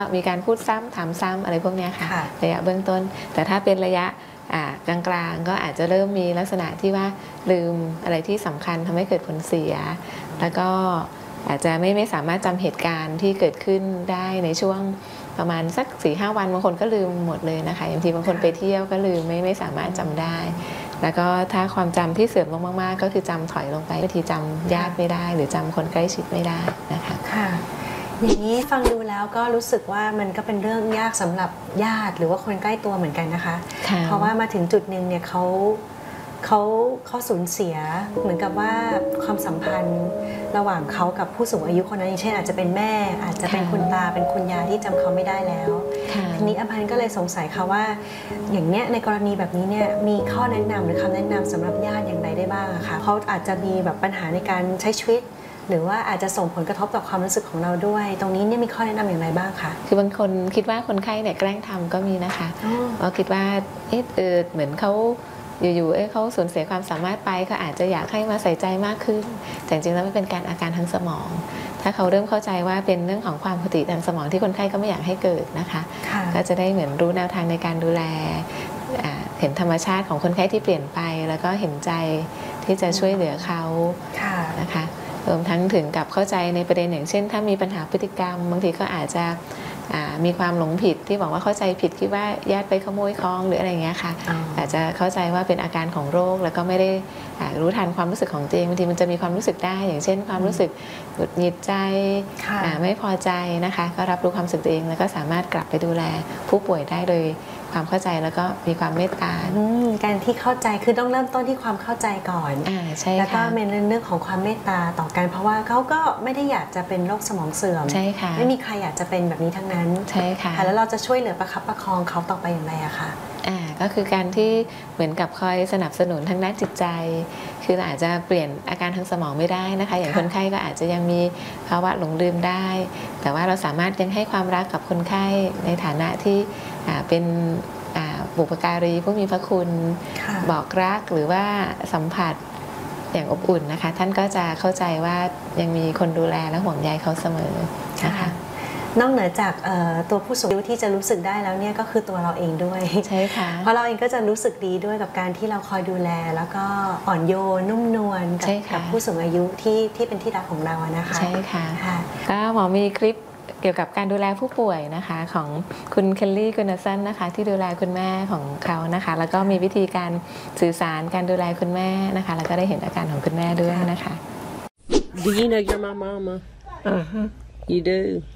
มีการพูดซ้ำถามซ้ำอะไรพวกนี้ค่ะค่ะระยะเบื้องต้นแต่ถ้าเป็นระยะกลางๆก็อาจจะเริ่มมีลักษณะที่ว่าลืมอะไรที่สำคัญทำให้เกิดผลเสียแล้วก็อาจจะไม่สามารถจำเหตุการณ์ที่เกิดขึ้นได้ในช่วงประมาณสัก 4-5 วันบางคนก็ลืมหมดเลยนะคะบางทีบางคนไปเที่ยวก็ลืมไม่สามารถจำได้แล้วก็ถ้าความจำที่เสื่อมลงมากๆก็คือจำถอยลงไปบางทีจำญาติไม่ได้หรือจำคนใกล้ชิดไม่ได้นะคะค่ะอย่างนี้ฟังดูแล้วก็รู้สึกว่ามันก็เป็นเรื่องยากสำหรับญาติหรือว่าคนใกล้ตัวเหมือนกันนะคะเพราะว่ามาถึงจุดหนึ่งเนี่ยเขาสูญเสียเหมือนกับว่าความสัมพันธ์ระหว่างเขากับผู้สูงอายุคนนั้นอย่างเช่นอาจจะเป็นแม่อาจจะเป็นคุณตาเป็นคุณยายที่จำเขาไม่ได้แล้วทีนี้อภันก็เลยสงสัยค่ะว่าอย่างเนี้ยในกรณีแบบนี้เนี่ยมีข้อแนะนำหรือคำแนะนำสำหรับญาติอย่างไรได้บ้างคะเขาอาจจะมีแบบปัญหาในการใช้ชีวิตหรือว่าอาจจะส่งผลกระทบต่อความรู้สึกของเราด้วยตรงนี้เนี่ยมีข้อแนะนำอย่างไรบ้างคะคือบางคนคิดว่าคนไข้เนี่ยแกล้งทำก็มีนะคะเพราะคิดว่าเหมือนเขาอยู่ๆเขาสูญเสียความสามารถไปเขาอาจจะอยากให้มาใส่ใจมากขึ้นแต่จริงๆแล้วมันเป็นการอาการทางสมองถ้าเขาเริ่มเข้าใจว่าเป็นเรื่องของความผิดปกติทางสมองที่คนไข้ก็ไม่อยากให้เกิดนะคะก็จะได้เหมือนรู้แนวทางในการดูแลเห็นธรรมชาติของคนไข้ที่เปลี่ยนไปแล้วก็เห็นใจที่จะช่วยเหลือเขานะคะรวมทั้งถึงกับเข้าใจในประเด็นอย่างเช่นถ้ามีปัญหาพฤติกรรมบางทีก็อาจจะมีความหลงผิดที่บอกว่าเข้าใจผิดคิดว่าญาติไปขโมยของหรืออะไรอย่างเงี้ยค่ะอาจจะเข้าใจว่าเป็นอาการของโรคแล้วก็ไม่ได้รู้ทันความรู้สึกของตัวเองบางทีมันจะมีความรู้สึกได้อย่างเช่นความรู้สึกหงุดหงิดใจไม่พอใจนะคะก็รับรู้ความรู้สึกตัวเองแล้วก็สามารถกลับไปดูแลผู้ป่วยได้โดยความเข้าใจแล้วก็มีความเมตตาการที่เข้าใจคือต้องเริ่มต้นที่ความเข้าใจก่อนใช่แล้วก็เป็นเรื่องของความเมตตาต่อกันเพราะว่าเขาก็ไม่ได้อยากจะเป็นโรคสมองเสื่อมใช่ค่ะไม่มีใครอยากจะเป็นแบบนี้ทั้งนั้นใช่ค่ะแล้วเราจะช่วยเหลือประคับประคองเขาต่อไปอย่างไรอะคะก็คือการที่เหมือนกับคอยสนับสนุนทางด้านจิตใจคืออาจจะเปลี่ยนอาการทางสมองไม่ได้นะคะอย่างคนไข้ก็อาจจะยังมีภาวะหลงลืมได้แต่ว่าเราสามารถยังให้ความรักกับคนไข้ในฐานะที่เป็นบุพการีผู้มีพระคุณบอกรักหรือว่าสัมผัสอย่างอบอุ่นนะคะท่านก็จะเข้าใจว่ายังมีคนดูแลและห่วงใยเขาเสมอนะคะนอกเหนือจากตัวผู้สูงอายุที่จะรู้สึกได้แล้วเนี่ยก็คือตัวเราเองด้วยใช่ค่ะเพราะเราเองก็จะรู้สึกดีด้วยกับการที่เราคอยดูแลแล้วก็อ่อนโยนนุ่มนวลกับผู้สูงอายุที่เป็นที่รักของเรานะคะใช่ค่ะก็หมอมีคลิปเกี่ยวกับการดูแลผู้ป่วยนะคะของคุณเคลลี่กุนสันนะคะที่ดูแลคุณแม่ของเขานะคะแล้วก็มีวิธีการสื่อสารการดูแลคุณแม่นะคะแล้วก็ได้เห็นอาการของคุณแม่ด้วยนะคะ Do you know you're my mama? You do?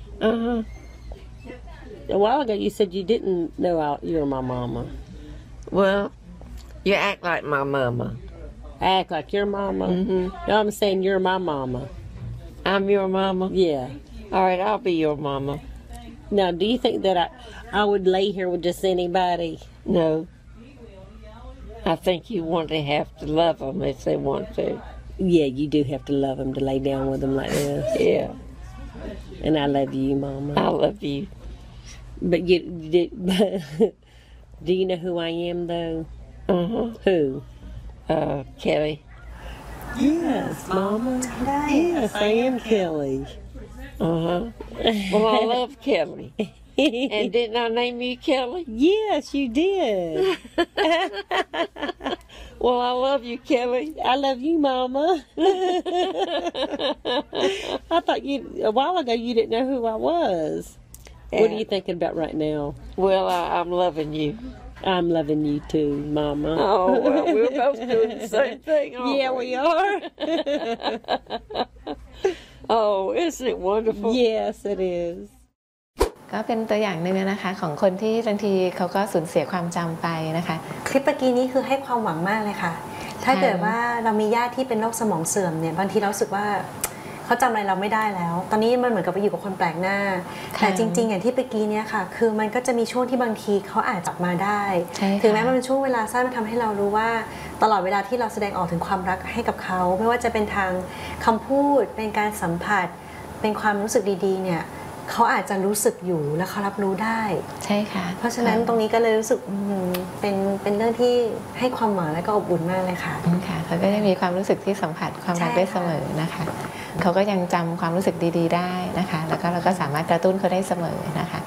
A while ago you said you didn't know you were my mama. Well, you act like my mama. I act like your mama? No, I'm saying you're my mama. I'm your mama? Yeah. All right, I'll be your mama. Now, do you think that I would lay here with just anybody? No. I think you want to have to love them if they want to. Yeah, you do have to love them to lay down with them like this. Yeah. And I love you, Mama. I love you. But do you know who I am, though? Who? Kelly. Yes, Mama. Yes, I am Kelly. Well, I love Kelly. And didn't I name you Kelly? Yes, you did. Well, I love you, Kelly. I love you, Mama. I thought a while ago you didn't know who I was. What are you thinking about right now? Well, I'm loving you. I'm loving you too, Mama. Oh, well, we're both doing the same thing, aren't yeah, we are. Oh, isn't it wonderful? Yes, it is. ก็เป็นตัวอย่างหนึ่งนะคะของคนที่บางทีเขาก็สูญเสียความจำไปนะคะคลิปเมื่อกี้นี้คือให้ความหวังมากเลยค่ะถ้าเกิดว่าเรามีญาติที่เป็นโรคสมองเสื่อมเนี่ยบางทีเราสึกว่าเขาจำอะไรเราไม่ได้แล้วตอนนี้มันเหมือนกับไปอยู่กับคนแปลกหน้าแต่จริงๆอย่างที่เมื่อกี้เนี่ยค่ะคือมันก็จะมีช่วงที่บางทีเขาอาจจับมาได้ถึงแม้มันเป็นช่วงเวลาสั้นมันทำให้เรารู้ว่าตลอดเวลาที่เราแสดงออกถึงความรักให้กับเขาไม่ว่าจะเป็นทางคำพูดเป็นการสัมผัสเป็นความรู้สึกดีๆเนี่ยเขาอาจจะรู้สึกอยู่และเขารับรู้ได้ใช่ค่ะเพราะฉะนั้นตรงนี้ก็เลยรู้สึกเป็นเรื่องที่ให้ความหวังและก็อบอุ่นมากเลยค่ะค่ะเขาก็ยังมีความรู้สึกที่สัมผัสความรักได้เสมอนะคะเขาก็ยังจำความรู้สึกดีๆได้นะคะแล้วก็เราก็สามารถกระตุ้นเขาได้เสมอนะคะ